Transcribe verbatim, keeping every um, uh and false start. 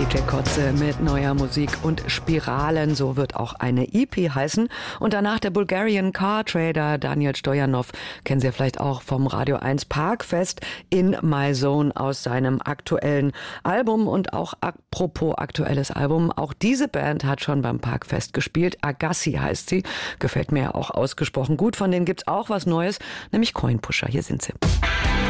D J Kotze mit neuer Musik und Spiralen, so wird auch eine E P heißen. Und danach der Bulgarian Car Trader Daniel Stojanov, kennen Sie ja vielleicht auch vom Radio eins Parkfest, In My Zone aus seinem aktuellen Album. Und auch apropos aktuelles Album, auch diese Band hat schon beim Parkfest gespielt. Agassi heißt sie, gefällt mir auch ausgesprochen gut. Von denen gibt's auch was Neues, nämlich Coin Pusher. Hier sind sie.